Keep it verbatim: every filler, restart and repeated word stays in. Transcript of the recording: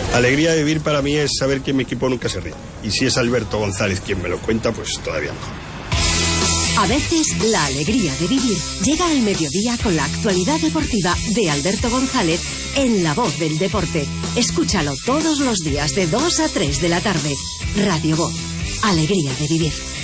Alegría de vivir para mí es saber que mi equipo nunca se ríe. Y si es Alberto González quien me lo cuenta, pues todavía mejor. A veces, la alegría de vivir llega al mediodía con la actualidad deportiva de Alberto González en La Voz del Deporte. Escúchalo todos los días de dos a tres de la tarde. Radio Voz. Alegría de vivir.